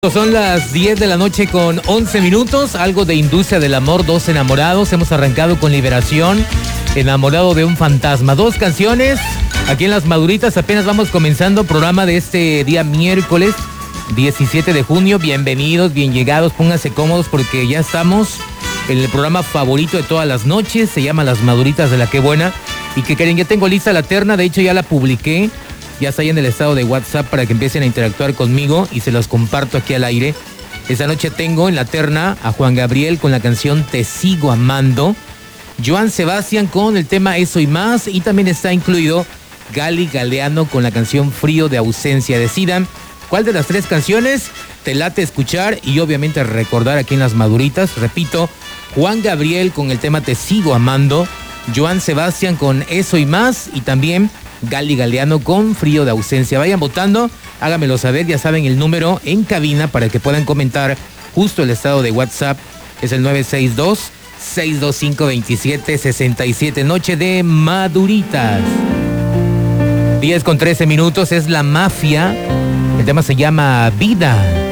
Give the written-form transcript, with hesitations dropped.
Son las 10 de la noche con 11 minutos, algo de Industria del Amor, Dos Enamorados. Hemos arrancado con Liberación, Enamorado de un Fantasma. Dos canciones, aquí en Las Maduritas, apenas vamos comenzando programa de este día miércoles 17 de junio. Bienvenidos, bien llegados, pónganse cómodos porque ya estamos en el programa favorito de todas las noches. Se llama Las Maduritas de la Qué Buena. Y que creen, ya tengo lista la terna, de hecho ya la publiqué. Ya está ahí en el estado de WhatsApp para que empiecen a interactuar conmigo y se los comparto aquí al aire. Esta noche tengo en la terna a Juan Gabriel con la canción Te Sigo Amando, Joan Sebastián con el tema Eso y Más, y también está incluido Gali Galeano con la canción Frío de Ausencia. Decidan cuál de las tres canciones te late escuchar y obviamente recordar aquí en Las Maduritas. Repito, Juan Gabriel con el tema Te Sigo Amando, Joan Sebastián con Eso y Más y también Gali Galeano con Frío de Ausencia. Vayan votando, háganmelo saber, ya saben el número en cabina para que puedan comentar justo el estado de WhatsApp. Es el 962-625-2767. Noche de Maduritas. 10 con 13 minutos, es La Mafia. El tema se llama Vida.